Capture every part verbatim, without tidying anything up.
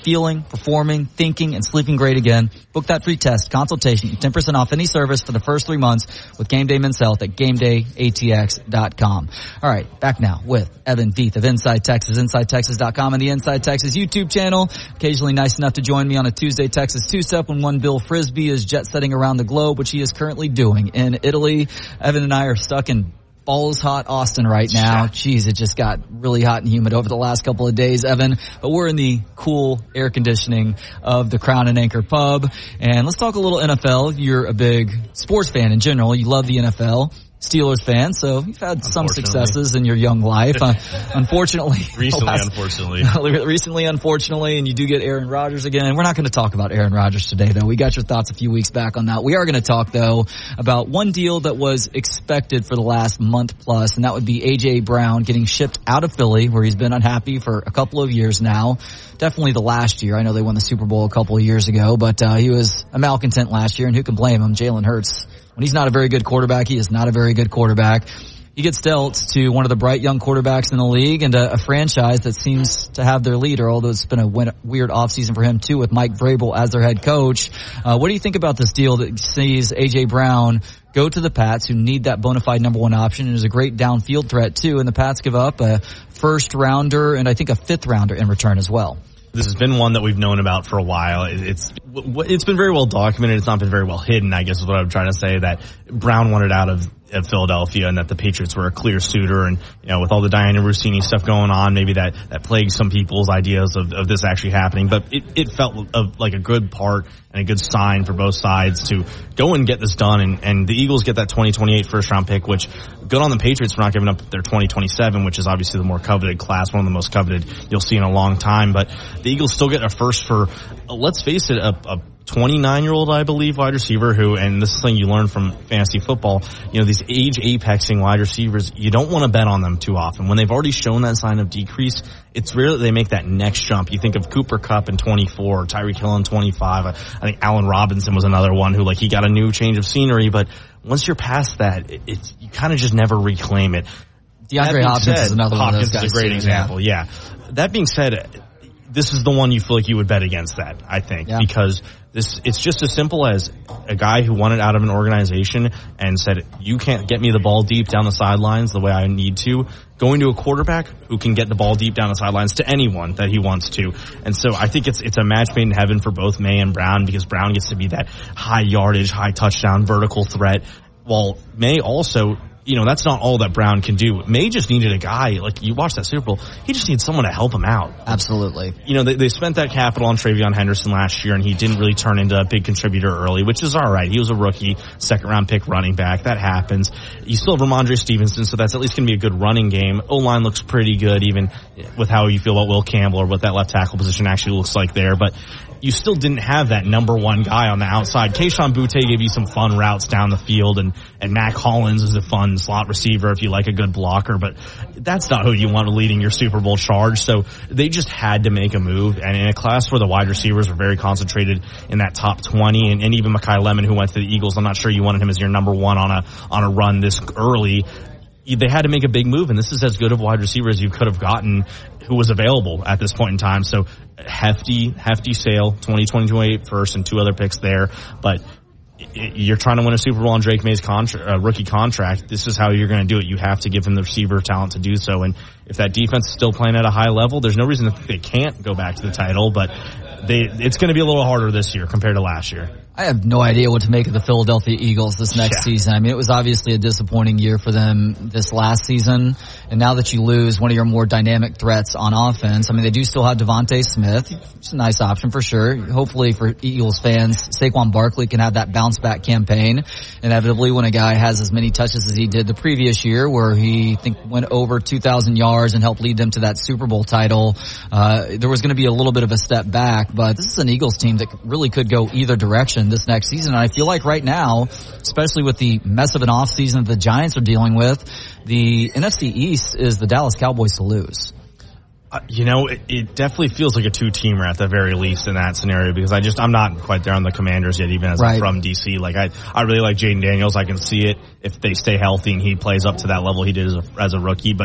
feeling, performing, thinking, and sleeping great again, book that free test, consultation, and ten percent off any service for the first three months with Game Day Men's Health at game day a t x dot com. All right, back now with Evan Veith of Inside Texas, inside texas dot com, and the Inside Texas YouTube channel. Occasionally nice enough to join me on a Tuesday Texas two-step when one Bill Frisbee is jet-setting around the globe, which he is currently doing in Italy. Evan and I are stuck in balls hot Austin right now. Jeez, it just got really hot and humid over the last couple of days, Evan. But we're in the cool air conditioning of the Crown and Anchor Pub. And let's talk a little N F L. You're a big sports fan in general. You love the N F L. Steelers fan, so you've had some successes in your young life. Uh, unfortunately. recently, last, unfortunately. recently, unfortunately, and you do get Aaron Rodgers again. We're not going to talk about Aaron Rodgers today, though. We got your thoughts a few weeks back on that. We are going to talk, though, about one deal that was expected for the last month plus, and that would be A J. Brown getting shipped out of Philly, where he's been unhappy for a couple of years now. Definitely the last year. I know they won the Super Bowl a couple of years ago, but uh, he was a malcontent last year, and who can blame him? Jalen Hurts. When he's not a very good quarterback, he is not a very good quarterback. He gets dealt to one of the bright young quarterbacks in the league and a, a franchise that seems to have their leader, although it's been a win- weird offseason for him, too, with Mike Vrabel as their head coach. Uh, what do you think about this deal that sees A J. Brown go to the Pats, who need that bona fide number one option, and is a great downfield threat, too, and the Pats give up a first-rounder and I think a fifth-rounder in return as well? This has been one that we've known about for a while. It's it's been very well documented. It's not been very well hidden, I guess is what I'm trying to say, that Brown wanted out of, of Philadelphia and that the Patriots were a clear suitor. And, you know, with all the Diana Rossini stuff going on, maybe that, that plagued some people's ideas of, of this actually happening. But it, it felt of, like a good part and a good sign for both sides to go and get this done. And, and the Eagles get that twenty twenty-eight first round pick, which good on the Patriots for not giving up their twenty twenty-seven, which is obviously the more coveted class, one of the most coveted you'll see in a long time. But the Eagles still get a first for, uh, let's face it, a, a twenty-nine-year-old, I believe, wide receiver who, and this is something you learn from fantasy football, you know, these age apexing wide receivers, you don't want to bet on them too often. When they've already shown that sign of decrease, it's rare that they make that next jump. You think of Cooper Kupp in twenty-four, Tyreek Hill in twenty-five. I think Allen Robinson was another one who, like, he got a new change of scenery, but once you're past that, it, it's, you kind of just never reclaim it. DeAndre Hopkins said, is another Hopkins one of those guys. is a great too, example, yeah. yeah. That being said, this is the one you feel like you would bet against that, I think, yeah. because this, it's just as simple as a guy who wanted out of an organization and said, you can't get me the ball deep down the sidelines the way I need to, going to a quarterback who can get the ball deep down the sidelines to anyone that he wants to. And so I think it's, it's a match made in heaven for both May and Brown, because Brown gets to be that high yardage, high touchdown, vertical threat, while May also, you know, that's not all that Brown can do. May just needed a guy, like you watch that Super Bowl, he just needs someone to help him out. Absolutely. You know, they, they spent that capital on TreVeyon Henderson last year, and he didn't really turn into a big contributor early, which is all right. He was a rookie, second round pick running back. That happens. You still have Ramondre Stevenson, so that's at least going to be a good running game. O-line looks pretty good, even with how you feel about Will Campbell or what that left tackle position actually looks like there. But you still didn't have that number one guy on the outside. Kayshon Boutte gave you some fun routes down the field, and, and Mac Hollins is a fun slot receiver if you like a good blocker, but that's not who you want leading your Super Bowl charge. So they just had to make a move, and in a class where the wide receivers were very concentrated in that top twenty, and, and even Mekhi Lemon, who went to the Eagles, I'm not sure you wanted him as your number one on a on a run this early. They had to make a big move, and this is as good of a wide receiver as you could have gotten who was available at this point in time. So hefty, hefty sale, twenty twenty-eight first and two other picks there. But you're trying to win a Super Bowl on Drake May's contra- uh, rookie contract. This is how you're going to do it. You have to give him the receiver talent to do so. And if that defense is still playing at a high level, there's no reason that they can't go back to the title. But they, it's going to be a little harder this year compared to last year. I have no idea what to make of the Philadelphia Eagles this next yeah. season. I mean, it was obviously a disappointing year for them this last season. And now that you lose one of your more dynamic threats on offense, I mean, they do still have Devontae Smith. It's a nice option for sure. Hopefully for Eagles fans, Saquon Barkley can have that bounce back campaign. Inevitably, when a guy has as many touches as he did the previous year, where he I think went over two thousand yards and helped lead them to that Super Bowl title, uh, there was going to be a little bit of a step back. But this is an Eagles team that really could go either direction this next season. And I feel like right now, especially with the mess of an offseason that the Giants are dealing with, the N F C East is the Dallas Cowboys to lose. Uh, you know, it, it definitely feels like a two-teamer at the very least in that scenario, because I just, I'm not quite there on the Commanders yet, even as right. I'm from D C. Like, I, I really like Jaden Daniels. I can see it if they stay healthy and he plays up to that level he did as a, as a rookie. But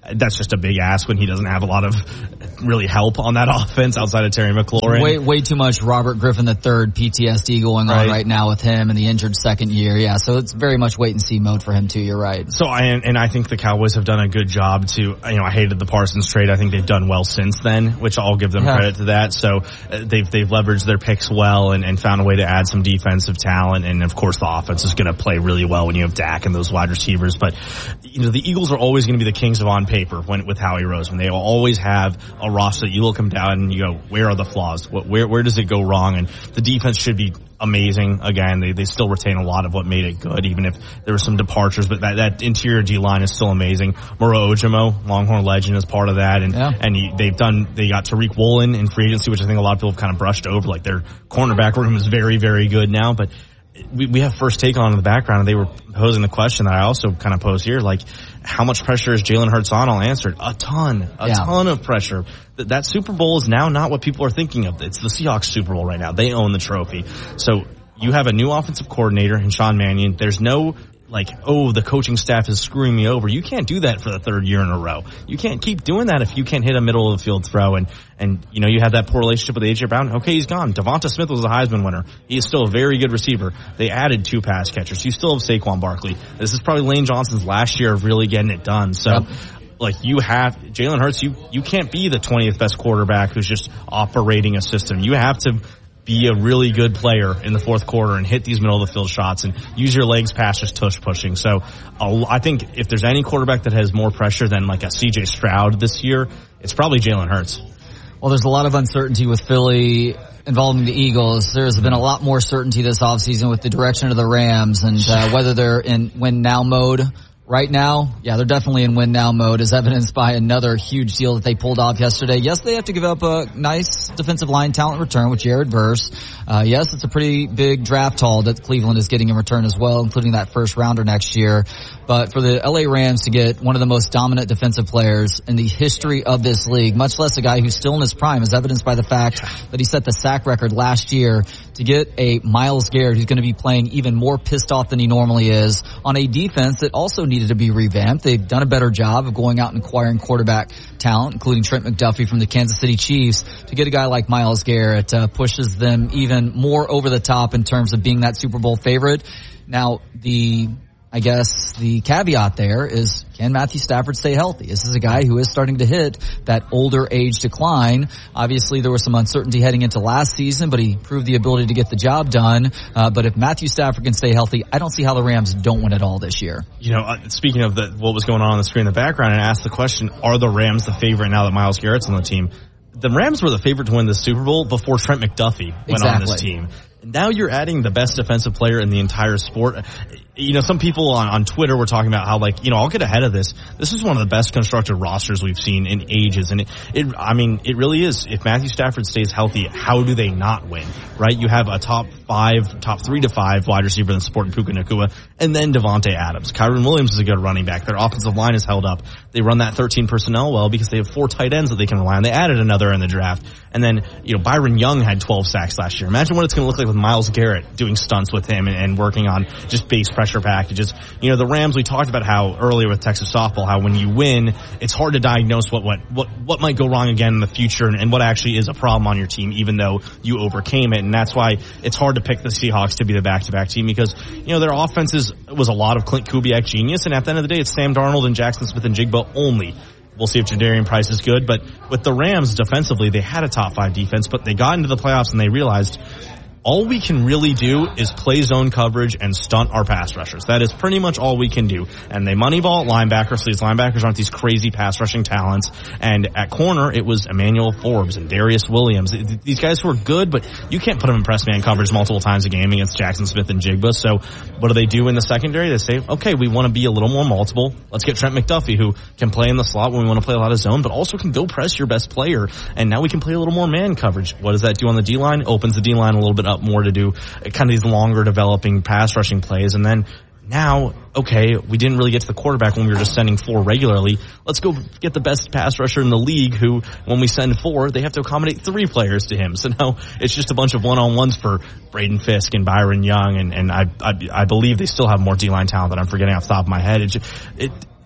that's just a big ask when he doesn't have a lot of really help on that offense outside of Terry McLaurin. Way, way too much Robert Griffin the third P T S D going on right. right now with him and the injured second year. Yeah, so it's very much wait and see mode for him too. You're right. So I and I think the Cowboys have done a good job to, you know, I hated the Parsons trade. I think they've done well since then, which I'll give them yeah. credit to that. So uh, they've they've leveraged their picks well and, and found a way to add some defensive talent. And of course, the offense is going to play really well when you have Dak and those wide receivers. But you know, the Eagles are always going to be the kings of on paper when with Howie Roseman. They will always have a roster that you look them down and you go, where are the flaws? What, where where does it go wrong? And the defense should be amazing. Again, they they still retain a lot of what made it good, even if there were some departures. But that that interior D line is still amazing. Moro Ojomo, Longhorn legend, is part of that, and yeah. and he, they've done. They got Tariq Woolen in free agency, which I think a lot of people have kind of brushed over. Like their cornerback room is very very good now, but. We, we have First Take on in the background, and they were posing the question that I also kind of pose here, like, how much pressure is Jalen Hurts on? I'll answer it. A ton. A yeah. ton of pressure. That, that Super Bowl is now not what people are thinking of. It's the Seahawks Super Bowl right now. They own the trophy. So you have a new offensive coordinator in Sean Mannion. There's no, like, oh, the coaching staff is screwing me over. You can't do that for the third year in a row. You can't keep doing that if you can't hit a middle of the field throw. And, and, you know, you had that poor relationship with A J Brown. Okay, he's gone. Devonta Smith was a Heisman winner. He is still a very good receiver. They added two pass catchers. You still have Saquon Barkley. This is probably Lane Johnson's last year of really getting it done. So, yep. like, you have Jalen Hurts. You, you can't be the twentieth best quarterback who's just operating a system. You have to be a really good player in the fourth quarter and hit these middle of the field shots and use your legs past just tush pushing. So I think if there's any quarterback that has more pressure than like a C J Stroud this year, it's probably Jalen Hurts. Well, there's a lot of uncertainty with Philly involving the Eagles. There's been a lot more certainty this offseason with the direction of the Rams and uh, whether they're in win now mode. Right now, yeah, they're definitely in win now mode, as evidenced by another huge deal that they pulled off yesterday. Yes, they have to give up a nice defensive line talent return with Jared Verse. Uh, yes, it's a pretty big draft haul that Cleveland is getting in return as well, including that first rounder next year. But for the L A Rams to get one of the most dominant defensive players in the history of this league, much less a guy who's still in his prime, as evidenced by the fact that he set the sack record last year, to get a Myles Garrett who's going to be playing even more pissed off than he normally is on a defense that also needed to be revamped. They've done a better job of going out and acquiring quarterback talent, including Trent McDuffie from the Kansas City Chiefs. To get a guy like Myles Garrett uh, pushes them even more over the top in terms of being that Super Bowl favorite. Now, the I guess the caveat there is, can Matthew Stafford stay healthy? This is a guy who is starting to hit that older age decline. Obviously, there was some uncertainty heading into last season, but he proved the ability to get the job done. Uh, but if Matthew Stafford can stay healthy, I don't see how the Rams don't win it all this year. You know, uh, speaking of the, what was going on on the screen in the background, and asked the question, are the Rams the favorite now that Myles Garrett's on the team? The Rams were the favorite to win the Super Bowl before Trent McDuffie went exactly. on this team. Now you're adding the best defensive player in the entire sport. You know, some people on, on Twitter were talking about how, like, you know, I'll get ahead of this. This is one of the best constructed rosters we've seen in ages. And it, it, I mean, it really is. If Matthew Stafford stays healthy, how do they not win, right? You have a top five, top three to five wide receiver in the sport in Puka Nacua, and then Devontae Adams. Kyron Williams is a good running back. Their offensive line is held up. They run that thirteen personnel well because they have four tight ends that they can rely on. They added another in the draft. And then, you know, Byron Young had twelve sacks last year. Imagine what it's going to look like with Myles Garrett doing stunts with him and, and working on just base pressure packages. You know, the Rams, we talked about how earlier with Texas softball, how when you win, it's hard to diagnose what, what, what, what might go wrong again in the future and, and what actually is a problem on your team, even though you overcame it. And that's why it's hard to pick the Seahawks to be the back-to-back team because, you know, their offense is, was a lot of Clint Kubiak genius. And at the end of the day, it's Sam Darnold and Jackson Smith and Jigba only. We'll see if Jadarian Price is good. But with the Rams defensively, they had a top five defense, but they got into the playoffs and they realized all we can really do is play zone coverage and stunt our pass rushers. That is pretty much all we can do. And they moneyball linebackers, so these linebackers aren't these crazy pass rushing talents. And at corner, it was Emmanuel Forbes and Darius Williams. These guys who are good, but you can't put them in press man coverage multiple times a game against Jackson Smith and Jigba. So what do they do in the secondary? They say, okay, we want to be a little more multiple. Let's get Trent McDuffie, who can play in the slot when we want to play a lot of zone, but also can go press your best player. And now we can play a little more man coverage. What does that do on the D-line? Opens the D-line a little bit up more to do kind of these longer developing pass rushing plays. And then now, okay, we didn't really get to the quarterback when we were just sending four regularly. Let's go get the best pass rusher in the league who, when we send four, they have to accommodate three players to him. So now it's just a bunch of one-on-ones for Braden Fisk and Byron Young. And, and I, I, I believe they still have more D-line talent that I'm forgetting off the top of my head. It, it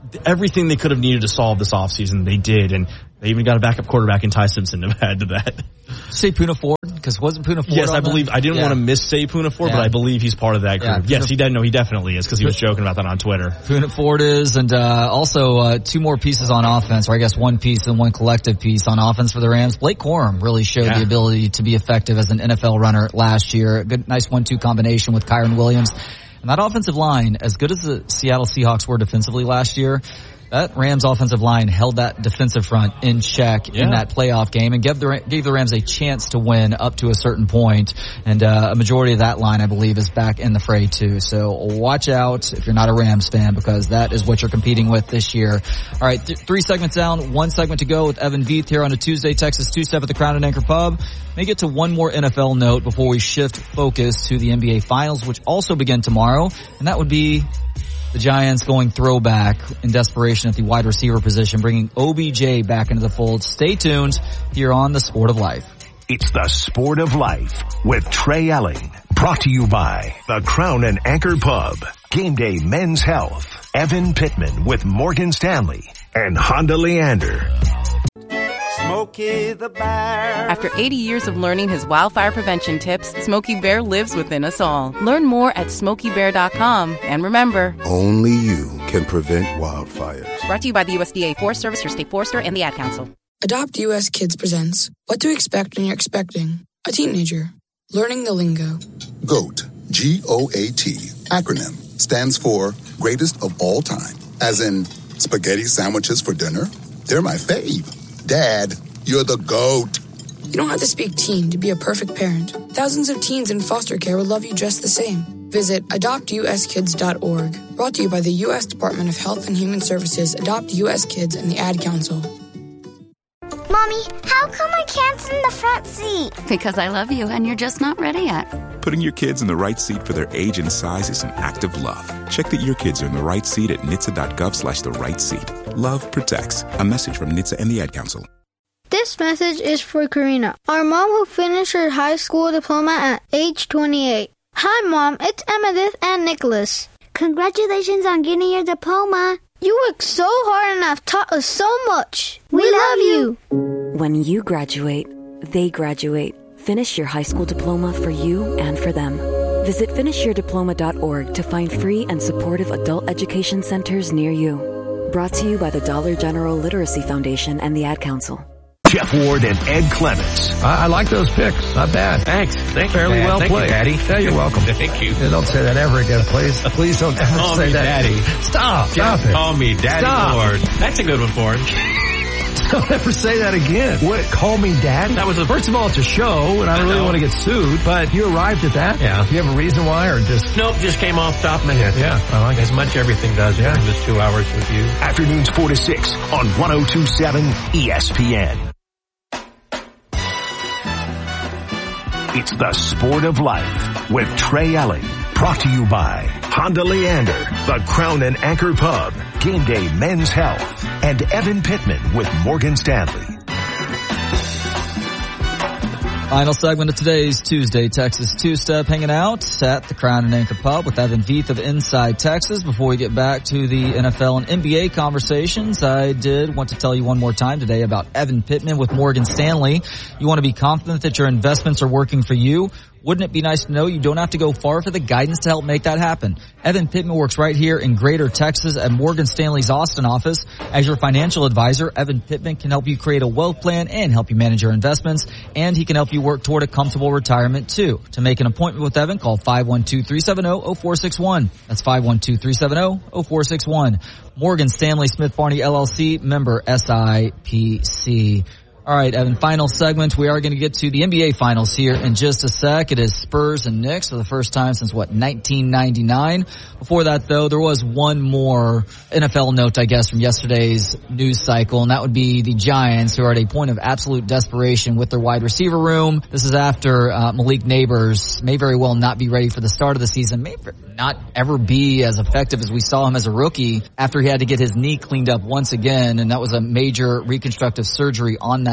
everything they could have needed to solve this offseason, they did. And they even got a backup quarterback in Ty Simpson to add to that. Say Poona Ford, because wasn't Poona Ford Yes, on I believe, that? I didn't yeah. want to miss say Poona Ford, yeah. but I believe he's part of that group. Yeah, yes, he did. No, he definitely is, because he was joking about that on Twitter. Poona Ford is, and uh also uh two more pieces on offense, or I guess one piece and one collective piece on offense for the Rams. Blake Corum really showed yeah. the ability to be effective as an N F L runner last year. A good, nice one two combination with Kyron Williams. And that offensive line, as good as the Seattle Seahawks were defensively last year, that Rams offensive line held that defensive front in check yeah. in that playoff game and gave the, gave the Rams a chance to win up to a certain point. And uh, a majority of that line, I believe, is back in the fray too. So watch out if you're not a Rams fan, because that is what you're competing with this year. All right, th- three segments down, one segment to go with Evan Veith here on a Tuesday Texas Two-Step at the Crown and Anchor Pub. May get to one more N F L note before we shift focus to the N B A Finals, which also begin tomorrow, and that would be the Giants going throwback in desperation at the wide receiver position, bringing O B J back into the fold. Stay tuned here on The Sport of Life. It's The Sport of Life with Trey Elling. Brought to you by the Crown and Anchor Pub, Game Day Men's Health, Evan Pittman with Morgan Stanley, and Honda Leander. Smokey the Bear. After eighty years of learning his wildfire prevention tips, Smokey Bear lives within us all. Learn more at smokey bear dot com. And remember, only you can prevent wildfires. Brought to you by the U S D A Forest Service, your state forester, and the Ad Council. Adopt U S Kids presents What to Expect When You're Expecting a Teenager. Learning the Lingo. GOAT, G O A T, acronym, stands for Greatest of All Time. As in, spaghetti sandwiches for dinner? They're my fave. Dad, you're the GOAT. You don't have to speak teen to be a perfect parent. Thousands of teens in foster care will love you just the same. Visit adopt u s kids dot org. Brought to you by the U S Department of Health and Human Services, Adopt U S Kids, and the Ad Council. Mommy, how come I can't sit in the front seat? Because I love you and you're just not ready yet. Putting your kids in the right seat for their age and size is an act of love. Check that your kids are in the right seat at N H T S A dot gov slash the right seat. Love protects. A message from N H T S A and the Ad Council. This message is for Karina, our mom who finished her high school diploma at age twenty-eight. Hi, Mom. It's Emmettith and Nicholas. Congratulations on getting your diploma. You worked so hard and have taught us so much. We, we love you. When you graduate, they graduate. Finish your high school diploma for you and for them. Visit finish your diploma dot org to find free and supportive adult education centers near you. Brought to you by the Dollar General Literacy Foundation and the Ad Council. Jeff Ward and Ed Clements. I, I like those picks. Not bad. Thanks. Thank you, Fairly Dad. well Thank played. You, Daddy. Yeah, you're welcome. Thank you. Yeah, don't say that ever again, please. Please don't ever call say me that. Daddy. Stop. Stop Just it. Call me Daddy Stop. Ward. That's a good one for him. Don't ever say that again. What? Call me Daddy? That was a, First of all, it's a show, and I, I don't really want to get sued, but you arrived at that? Yeah. Do you have a reason why, or just... Nope, just came off the top of my head. Yeah, I like As it. much everything does yeah. during this two hours with you. Afternoons four to six on one oh two point seven E S P N. It's The Sport of Life with Trey Elling. Brought to you by Honda Leander, the Crown and Anchor Pub, Game Day Men's Health, and Evan Pittman with Morgan Stanley. Final segment of today's Tuesday Texas Two-Step, hanging out at the Crown and Anchor Pub with Evan Veith of Inside Texas. Before we get back to the N F L and N B A conversations, I did want to tell you one more time today about Evan Pittman with Morgan Stanley. You want to be confident that your investments are working for you? Wouldn't it be nice to know you don't have to go far for the guidance to help make that happen? Evan Pittman works right here in Greater Texas at Morgan Stanley's Austin office. As your financial advisor, Evan Pittman can help you create a wealth plan and help you manage your investments, and he can help you work toward a comfortable retirement too. To make an appointment with Evan, call five one two, three seven zero, zero four six one. That's five one two, three seven zero, zero four six one. Morgan Stanley Smith Barney L L C, member S I P C. All right, Evan, final segment. We are going to get to the N B A Finals here in just a sec. It is Spurs and Knicks for the first time since, what, nineteen ninety-nine. Before that, though, there was one more N F L note, I guess, from yesterday's news cycle, and that would be the Giants, who are at a point of absolute desperation with their wide receiver room. This is after uh, Malik Nabers may very well not be ready for the start of the season, may not ever be as effective as we saw him as a rookie after he had to get his knee cleaned up once again, and that was a major reconstructive surgery on that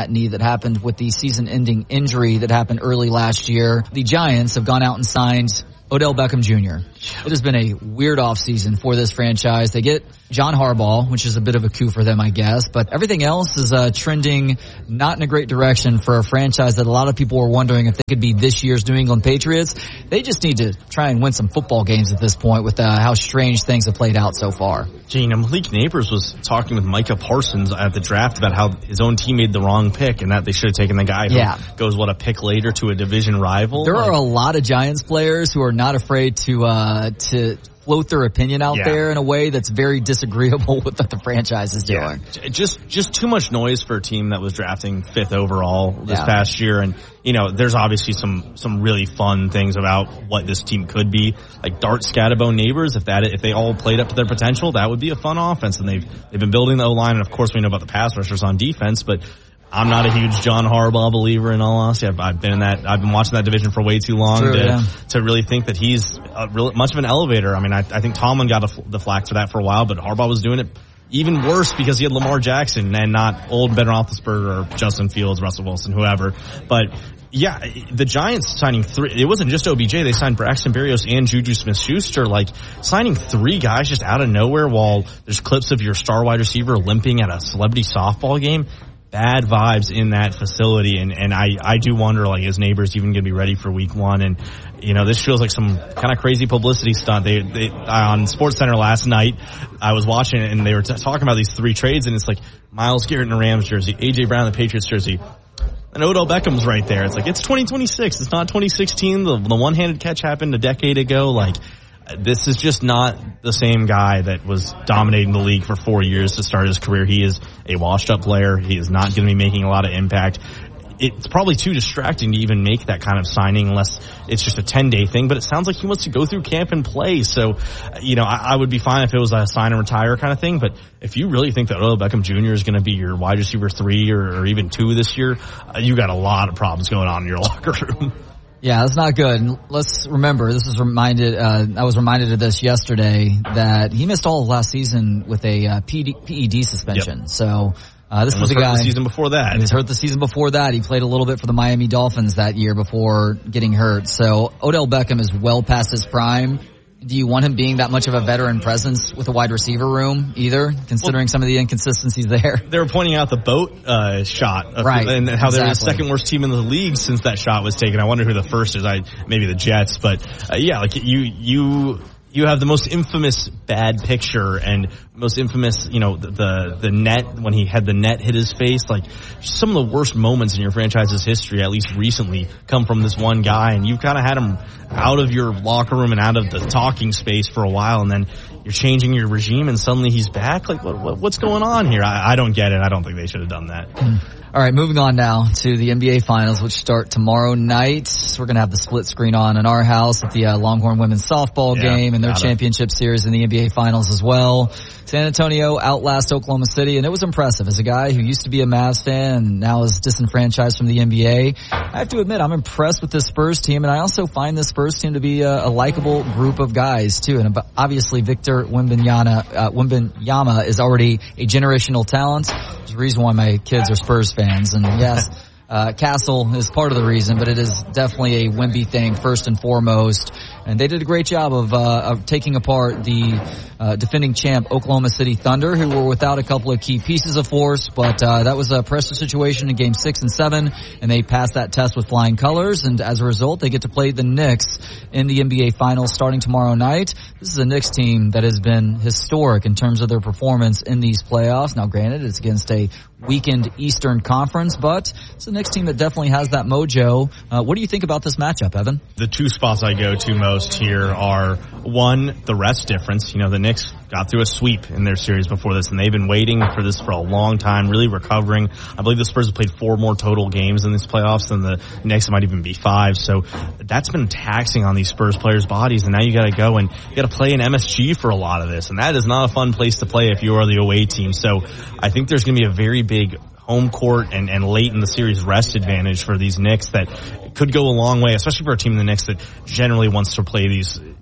that knee that happened with the season-ending injury that happened early last year. The Giants have gone out and signed Odell Beckham Junior It has been a weird offseason for this franchise. They get John Harbaugh, which is a bit of a coup for them, I guess. But everything else is uh, trending not in a great direction for a franchise that a lot of people were wondering if they could be this year's New England Patriots. They just need to try and win some football games at this point with uh, how strange things have played out so far. Gene, Malik Neighbors was talking with Micah Parsons at the draft about how his own team made the wrong pick and that they should have taken the guy who yeah. goes, what, a pick later to a division rival. There like, are a lot of Giants players who are not afraid to uh, to float their opinion out yeah. there in a way that's very disagreeable with what the franchise is doing. Yeah. Just just too much noise for a team that was drafting fifth overall this yeah. past year. And, you know, there's obviously some some really fun things about what this team could be. Like Dart, Scatterbo, Neighbors, if that if they all played up to their potential, that would be a fun offense. And they've they've been building the O-line, and of course we know about the pass rushers on defense, but I'm not a huge John Harbaugh believer, in all honesty. I've, I've been in that, I've been watching that division for way too long True, to, yeah. to really think that he's a really, much of an elevator. I mean, I, I think Tomlin got a, the flack for that for a while, but Harbaugh was doing it even worse because he had Lamar Jackson and not old Ben Roethlisberger or Justin Fields, Russell Wilson, whoever. But yeah, the Giants signing three, it wasn't just O B J, they signed Braxton Berrios and Juju Smith-Schuster, like signing three guys just out of nowhere while there's clips of your star wide receiver limping at a celebrity softball game. Bad vibes in that facility, and, and I, I do wonder, like, is Neighbors even going to be ready for week one? And, you know, this feels like some kind of crazy publicity stunt. They, they, on SportsCenter last night, I was watching it, and they were t- talking about these three trades, and it's like Myles Garrett in the Rams jersey, A J Brown in the Patriots jersey, and Odell Beckham's right there. It's like, it's twenty twenty-six. It's not twenty sixteen. The, the one-handed catch happened a decade ago. Like, this is just not the same guy that was dominating the league for four years to start his career. He is a washed-up player. He is not going to be making a lot of impact. It's probably too distracting to even make that kind of signing unless it's just a ten-day thing, but it sounds like he wants to go through camp and play. So, you know, I, I would be fine if it was a sign and retire kind of thing, but if you really think that Odell Beckham Junior is going to be your wide receiver three or, or even two this year, uh, you got a lot of problems going on in your locker room. Yeah, that's not good. And let's remember, this is reminded, uh, I was reminded of this yesterday, that he missed all of last season with a uh, P D, P E D suspension. Yep. So, uh, this and was, was a guy. Hurt the season before that. He was hurt the season before that. He played a little bit for the Miami Dolphins that year before getting hurt. So, Odell Beckham is well past his prime. Do you want him being that much of a veteran presence with a wide receiver room either, considering well, some of the inconsistencies there? They were pointing out the boat uh, shot, of, right? And how exactly. they're the second worst team in the league since that shot was taken. I wonder who the first is. I maybe the Jets, but uh, yeah, like you you. You have the most infamous bad picture and most infamous, you know, the, the the net when he had the net hit his face. Like some of the worst moments in your franchise's history, at least recently, come from this one guy, and you've kind of had him out of your locker room and out of the talking space for a while, and then you're changing your regime, and suddenly he's back. Like, what, what what's going on here? I, I don't get it. I don't think they should have done that. All right, moving on now to the N B A Finals, which start tomorrow night. So we're going to have the split screen on in our house at the uh, Longhorn women's softball yeah, game and their championship series in the N B A Finals as well. San Antonio outlast Oklahoma City, and it was impressive. As a guy who used to be a Mavs fan and now is disenfranchised from the N B A, I have to admit I'm impressed with this Spurs team, and I also find this Spurs team to be a, a likable group of guys too. And obviously Victor Wembanyama, uh, Wembanyama is already a generational talent. There's a reason why my kids are Spurs fans, and yes, uh, Castle is part of the reason, but it is definitely a Wemby thing first and foremost. And they did a great job of, uh, of taking apart the, uh, defending champ Oklahoma City Thunder, who were without a couple of key pieces of force, but, uh, that was a pressure situation in game six and seven, and they passed that test with flying colors, and as a result, they get to play the Knicks in the N B A Finals starting tomorrow night. This is a Knicks team that has been historic in terms of their performance in these playoffs. Now, granted, it's against a weakened Eastern Conference, but it's a Knicks team that definitely has that mojo. Uh, what do you think about this matchup, Evan? The two spots I go to most here are, one, the rest difference. You know, the Knicks got through a sweep in their series before this, and they've been waiting for this for a long time, really recovering. I believe the Spurs have played four more total games in these playoffs than the Knicks. It might even be five. So that's been taxing on these Spurs players' bodies, and now you got to go and you got to play in M S G for a lot of this, and that is not a fun place to play if you are the away team. So I think there's going to be a very big home court and, and late in the series rest advantage for these Knicks that could go a long way, especially for a team in the Knicks that generally wants to play these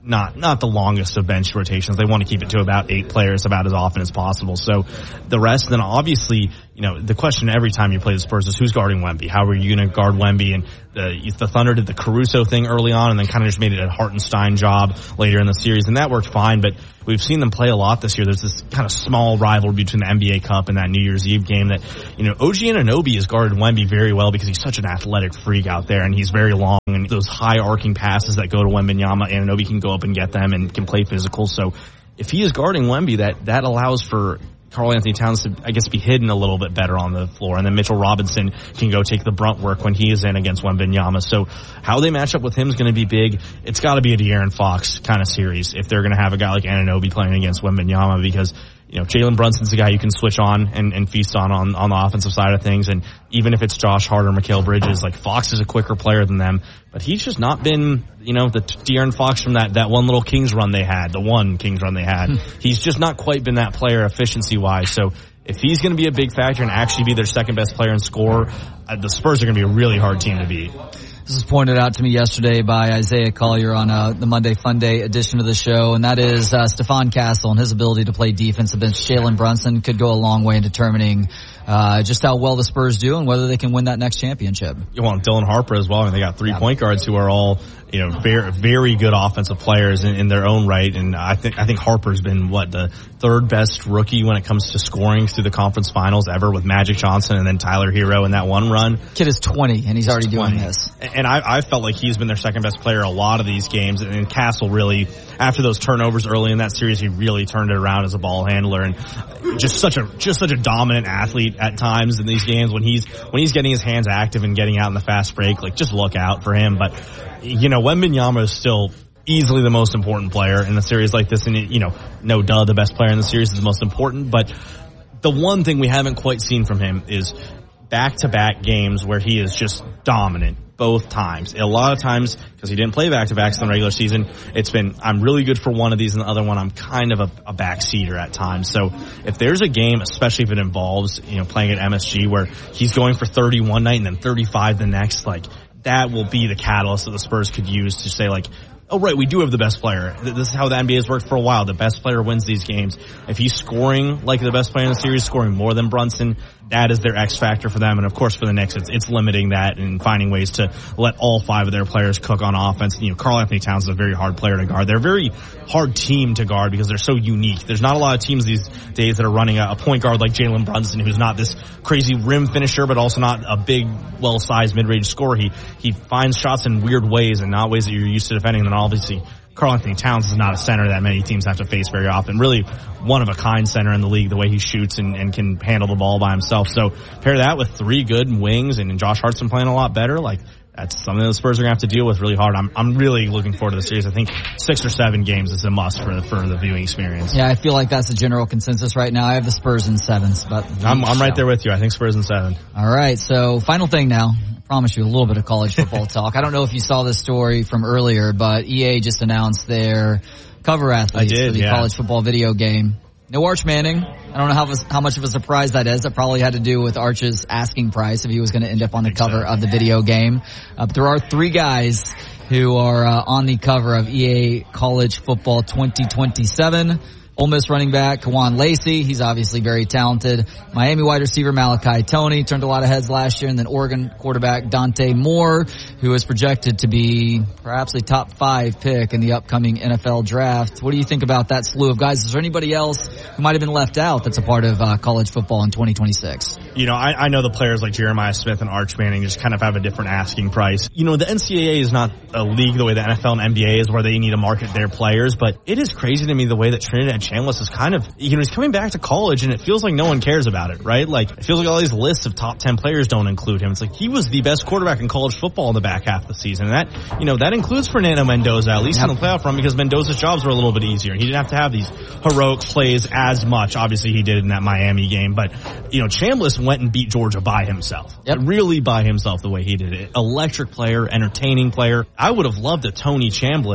not not the longest of bench rotations. They want to keep it to about eight players about as often as possible. So the rest, then obviously, you know, the question every time you play the Spurs is who's guarding Wemby? How are you going to guard Wemby? And the, the Thunder did the Caruso thing early on and then kind of just made it a Hartenstein job later in the series, and that worked fine. But we've seen them play a lot this year. There's this kind of small rivalry between the N B A Cup and that New Year's Eve game that, you know, O G Anunoby has guarded Wemby very well because he's such an athletic freak out there and he's very long, and those high arcing passes that go to Wembanyama, Anunoby can go up and get them and can play physical. So if he is guarding Wemby, that, that allows for Karl Anthony Towns to, I guess, be hidden a little bit better on the floor. And then Mitchell Robinson can go take the brunt work when he is in against Wembanyama. So how they match up with him is going to be big. It's got to be a De'Aaron Fox kind of series if they're going to have a guy like Anunoby playing against Wembanyama, because, you know, Jalen Brunson's the guy you can switch on and, and feast on, on on the offensive side of things. And even if it's Josh Hart or Mikal Bridges, like, Fox is a quicker player than them, but he's just not been, you know, the De'Aaron Fox from that, that one little Kings run they had, the one Kings run they had. He's just not quite been that player efficiency-wise. So if he's going to be a big factor and actually be their second best player in score, uh, the Spurs are going to be a really hard team to beat. This was pointed out to me yesterday by Isaiah Collier on uh, the Monday Fun Day edition of the show, and that is uh, Stephon Castle and his ability to play defense against Jalen Brunson could go a long way in determining uh, just how well the Spurs do and whether they can win that next championship. You want Dylan Harper as well. I mean, they got three yeah. point guards who are all, you know, very, very good offensive players in, in their own right. And I think, I think Harper's been, what, the third best rookie when it comes to scoring through the conference finals ever, with Magic Johnson and then Tyler Hero in that one run. Kid is twenty and he's already doing this. And I, I felt like he's been their second best player a lot of these games. And Castle really, after those turnovers early in that series, he really turned it around as a ball handler and just such a, just such a dominant athlete at times in these games when he's, when he's getting his hands active and getting out in the fast break. Like, just look out for him. But, you know, Wembanyama is still easily the most important player in a series like this. And, you know, no duh, the best player in the series is the most important. But the one thing we haven't quite seen from him is back-to-back games where he is just dominant both times. A lot of times, because he didn't play back-to-backs in the regular season, it's been, I'm really good for one of these and the other one, I'm kind of a, a backseater at times. So if there's a game, especially if it involves, you know, playing at M S G where he's going for thirty one night and then thirty-five the next, like, that will be the catalyst that the Spurs could use to say, like, oh, right, we do have the best player. This is how the N B A has worked for a while. The best player wins these games. If he's scoring like the best player in the series, scoring more than Brunson, that is their X factor for them. And of course, for the Knicks, it's, it's limiting that and finding ways to let all five of their players cook on offense. You know, Karl Anthony Towns is a very hard player to guard. They're a very hard team to guard because they're so unique. There's not a lot of teams these days that are running a, a point guard like Jalen Brunson, who's not this crazy rim finisher, but also not a big, well-sized mid-range scorer. He, he finds shots in weird ways and not ways that you're used to defending. And then obviously, Karl Anthony Towns is not a center that many teams have to face very often. Really one of a kind center in the league, the way he shoots and, and can handle the ball by himself. So pair that with three good wings and, and Josh Hart's been playing a lot better. Like, that's something the Spurs are going to have to deal with really hard. I'm I'm really looking forward to the series. I think six or seven games is a must for the, for the viewing experience. Yeah, I feel like that's the general consensus right now. I have the Spurs in sevens, but I'm I'm right there with you. I think Spurs in seven. All right, so final thing now. I promise you a little bit of college football talk. I don't know if you saw this story from earlier, but E A just announced their cover athletes did, for the yeah. college football video game. No Arch Manning. I don't know how, how much of a surprise that is. That probably had to do with Arch's asking price if he was going to end up on the cover of the video game. Uh, but there are three guys who are uh, on the cover of E A College Football twenty twenty-seven. Ole Miss running back Kawan Lacey, he's obviously very talented. Miami wide receiver Malachi Toney turned a lot of heads last year, and then Oregon quarterback Dante Moore, who is projected to be perhaps a top five pick in the upcoming N F L draft. What do you think about that slew of guys? Is there anybody else who might have been left out that's a part of uh, college football in twenty twenty-six? You know, I, I know the players like Jeremiah Smith and Arch Manning just kind of have a different asking price. You know, the N C double A is not a league the way the N F L and N B A is where they need to market their players, but it is crazy to me the way that Trinidad Chambliss is kind of, you know, he's coming back to college and it feels like no one cares about it, right? Like, it feels like all these lists of top ten players don't include him. It's like he was the best quarterback in college football in the back half of the season. And that, you know, that includes Fernando Mendoza, at least yep. in the playoff run, because Mendoza's jobs were a little bit easier. He didn't have to have these heroic plays as much. Obviously, he did in that Miami game, but, you know, Chambliss went and beat Georgia by himself. Yep. Really by himself the way he did it. Electric player, entertaining player. I would have loved a Tony Chambliss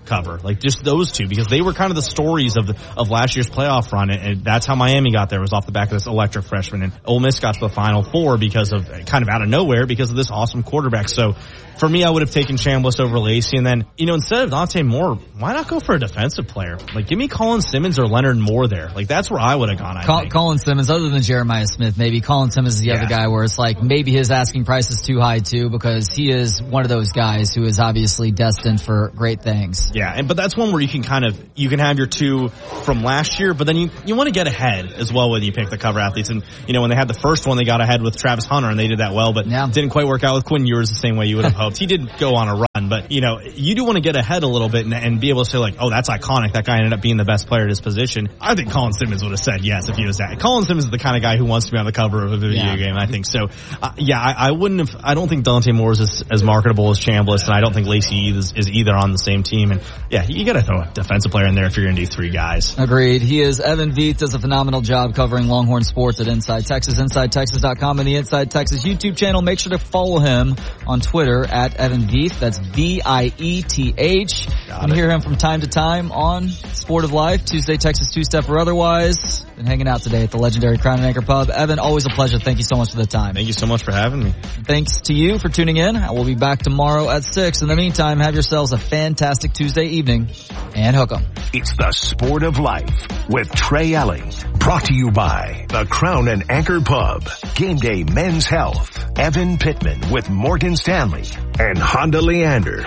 cover. Like just those two, because they were kind of the stories of the, of last year's playoff run, and, and that's how Miami got there, was off the back of this electric freshman. And Ole Miss got to the Final Four because of kind of out of nowhere because of this awesome quarterback. So for me, I would have taken Chambliss over Lacey. And then, you know, instead of Dante Moore, why not go for a defensive player? Like, give me Colin Simmons or Leonard Moore there. Like, that's where I would have gone, I Col- think. Colin Simmons, other than Jeremiah Smith, maybe Colin Simmons is the Yeah. other guy where it's like maybe his asking price is too high too, because he is one of those guys who is obviously destined for great things. Yeah, and but that's one where you can kind of, you can have your two from last year, but then you, you want to get ahead as well when you pick the cover athletes. And, you know, when they had the first one, they got ahead with Travis Hunter, and they did that well, but yeah. didn't quite work out with Quinn Ewers the same way you would have hoped. He did go on a run, but, you know, you do want to get ahead a little bit and, and be able to say, like, oh, that's iconic. That guy ended up being the best player at his position. I think Colin Simmons would have said yes if he was that. Colin Simmons is the kind of guy who wants to be on the cover of a video Yeah. game, I think. So, uh, yeah, I, I wouldn't have, I don't think Dante Moore is as, as marketable as Chambliss, and I don't think Lacey is, is either on the same team. And, yeah, you got to throw a defensive player in there if you're going to do three guys. Agreed. He is Evan Veith, does a phenomenal job covering Longhorn sports at Inside Texas, inside texas dot com, and the Inside Texas YouTube channel. Make sure to follow him on Twitter at Evan Veith. That's V I E T H. You can hear him from time to time on Sport of Life, Tuesday Texas Two-Step or otherwise. Been hanging out today at the legendary Crown and Anchor Pub. Evan, always a pleasure. Thank you so much for the time. Thank you so much for having me. Thanks to you for tuning in. We'll be back tomorrow at six. In the meantime, have yourselves a fantastic Tuesday evening and hook 'em. It's the Sport of Life with Trey Elling. Brought to you by the Crown and Anchor Pub, Game Day Men's Health, Evan Pittman with Morgan Stanley, and Honda Leander.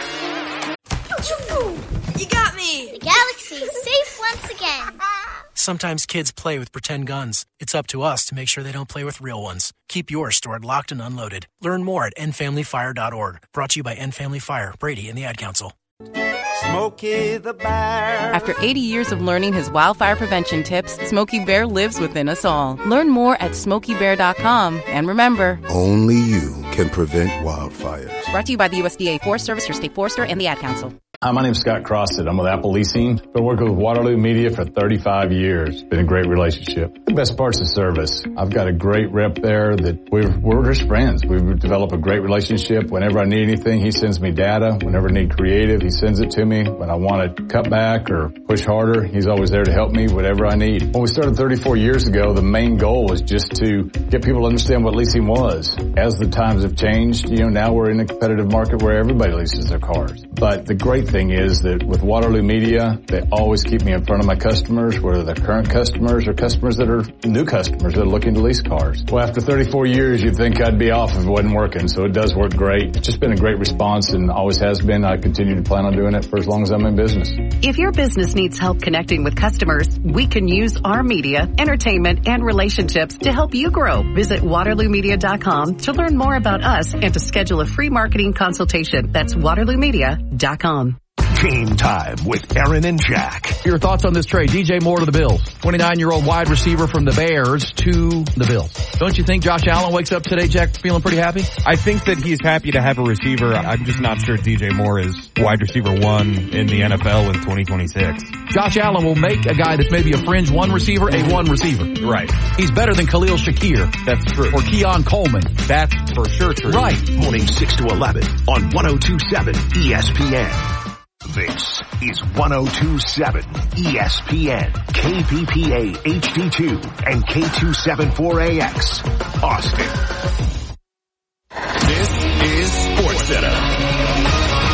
You got me! The galaxy is safe once again. Sometimes kids play with pretend guns. It's up to us to make sure they don't play with real ones. Keep yours stored locked and unloaded. Learn more at end family fire dot org. Brought to you by End Family Fire, Brady, and the Ad Council. Smokey the Bear. After eighty years of learning his wildfire prevention tips, Smokey Bear lives within us all. Learn more at smokey bear dot com. And remember, only you can prevent wildfires. Brought to you by the U S D A Forest Service, your state forester, and the Ad Council. Hi, my name is Scott Crosset. I'm with Apple Leasing. Been working with Waterloo Media for thirty-five years. Been a great relationship. The best part's the service. I've got a great rep there that we're, we're just friends. We've developed a great relationship. Whenever I need anything, he sends me data. Whenever I need creative, he sends it to me. When I want to cut back or push harder, he's always there to help me, whatever I need. When we started thirty-four years ago, the main goal was just to get people to understand what leasing was. As the times have changed, you know, now we're in a competitive market where everybody leases their cars. But the great thing is that with Waterloo Media, they always keep me in front of my customers, whether they're current customers or customers that are new customers that are looking to lease cars. Well, after thirty-four years, you'd think I'd be off if it wasn't working, so it does work great. It's just been a great response and always has been. I continue to plan on doing it for as long as I'm in business. If your business needs help connecting with customers, we can use our media, entertainment, and relationships to help you grow. Visit waterloo media dot com to learn more about us and to schedule a free marketing consultation. That's waterloo media dot com. Game time with Aaron and Jack. Your thoughts on this trade? D J Moore to the Bills. twenty-nine-year-old wide receiver from the Bears to the Bills. Don't you think Josh Allen wakes up today, Jack, feeling pretty happy? I think that he's happy to have a receiver. I'm just not sure D J Moore is wide receiver one in the N F L in twenty twenty-six. Josh Allen will make a guy that's maybe a fringe one receiver a one receiver. Right. He's better than Khalil Shakir. That's true. Or Keon Coleman. That's for sure true. Right. Morning six to eleven on one oh two point seven E S P N. This is one oh two point seven E S P N, K P P A H D two, and K two seventy-four A X, Austin. This is SportsCenter.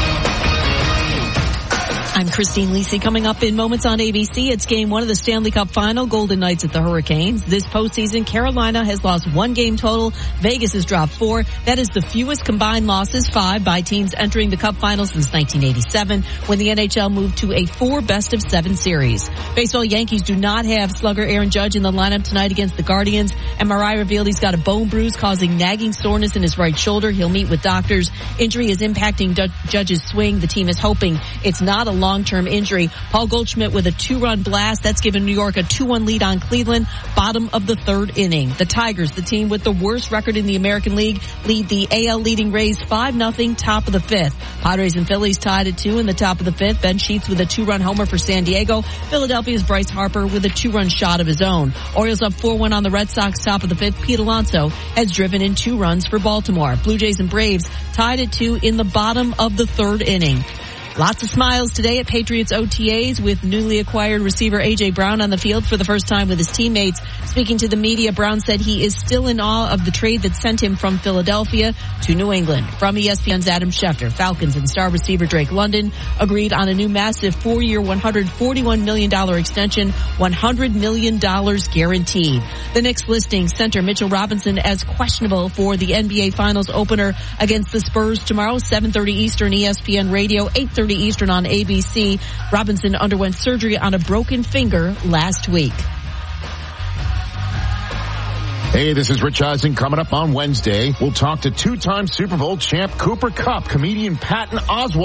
I'm Christine Lisi. Coming up in moments on A B C, it's game one of the Stanley Cup Final, Golden Knights at the Hurricanes. This postseason, Carolina has lost one game total. Vegas has dropped four. That is the fewest combined losses, five, by teams entering the Cup Final since nineteen eighty-seven, when the N H L moved to a four best of seven series. Baseball, Yankees do not have slugger Aaron Judge in the lineup tonight against the Guardians. M R I revealed he's got a bone bruise causing nagging soreness in his right shoulder. He'll meet with doctors. Injury is impacting Judge's swing. The team is hoping it's not a long-term injury. Paul Goldschmidt with a two-run blast. That's given New York a two one lead on Cleveland. Bottom of the third inning. The Tigers, the team with the worst record in the American League, lead the A L leading Rays five nothing, top of the fifth. Padres and Phillies tied at two in the top of the fifth. Ben Sheets with a two-run homer for San Diego. Philadelphia's Bryce Harper with a two-run shot of his own. Orioles up four one on the Red Sox, top of the fifth. Pete Alonso has driven in two runs for Baltimore. Blue Jays and Braves tied at two in the bottom of the third inning. Lots of smiles today at Patriots O T As with newly acquired receiver A J. Brown on the field for the first time with his teammates. Speaking to the media, Brown said he is still in awe of the trade that sent him from Philadelphia to New England. From E S P N's Adam Schefter, Falcons and star receiver Drake London agreed on a new massive four-year, one hundred forty-one million dollars extension, one hundred million dollars guaranteed. The Knicks listing center Mitchell Robinson as questionable for the N B A Finals opener against the Spurs tomorrow, seven thirty Eastern, E S P N Radio, eight thirty Eastern on A B C. Robinson underwent surgery on a broken finger last week. Hey, this is Rich Eisen. Coming up on Wednesday, we'll talk to two-time Super Bowl champ Cooper Kupp, comedian Patton Oswalt.